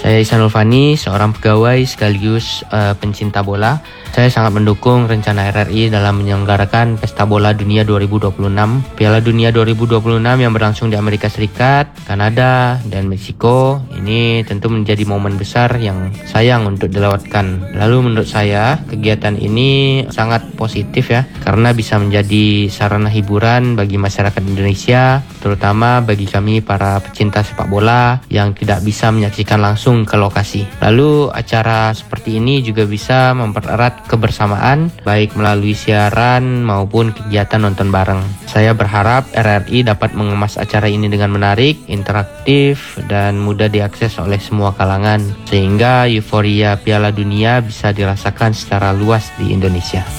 Saya Ihsanul Fani, seorang pegawai sekaligus pencinta bola. Saya sangat mendukung rencana RRI dalam menyelenggarakan Pesta Bola Dunia 2026. Piala Dunia 2026 yang berlangsung di Amerika Serikat, Kanada, dan Meksiko. Ini tentu menjadi momen besar yang sayang untuk dilewatkan. Lalu menurut saya, kegiatan ini sangat positif ya, karena bisa menjadi sarana hiburan bagi masyarakat Indonesia, terutama bagi kami para pecinta sepak bola yang tidak bisa menyaksikan langsung ke lokasi. Lalu acara seperti ini juga bisa mempererat kebersamaan baik melalui siaran maupun kegiatan nonton bareng. Saya berharap RRI dapat mengemas acara ini dengan menarik, interaktif, dan mudah diakses oleh semua kalangan sehingga euforia Piala Dunia bisa dirasakan secara luas di Indonesia.